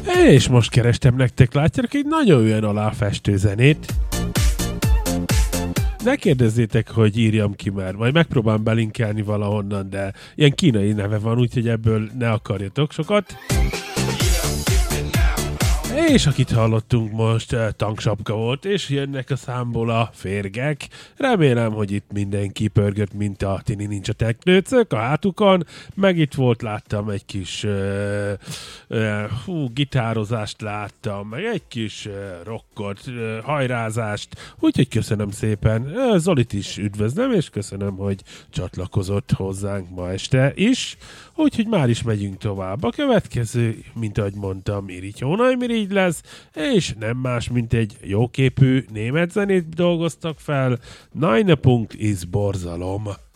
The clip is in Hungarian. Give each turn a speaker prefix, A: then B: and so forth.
A: És most kerestem nektek, látjátok, egy nagyon olyan aláfestő zenét. Ne kérdezzétek, hogy írjam ki, mert majd megpróbálom belinkelni valahonnan, de ilyen kínai neve van, úgyhogy ebből ne akarjatok sokat. És akit hallottunk most, Tanksapka volt, és jönnek a számból a férgek. Remélem, hogy itt mindenki pörgött, mint a Tini Nincs a teknőcök a hátukon, meg itt volt, láttam egy kis gitározást láttam, meg egy kis rockot, hajrázást, úgyhogy köszönöm szépen. Zolit is üdvözlöm, és köszönöm, hogy csatlakozott hozzánk ma este is. Úgyhogy már is megyünk tovább. A következő, mint ahogy mondtam, Irigy Hónaj Mirigy lesz, és nem más, mint egy jóképű német zenét dolgoztak fel. Nine Punkt is borzalom.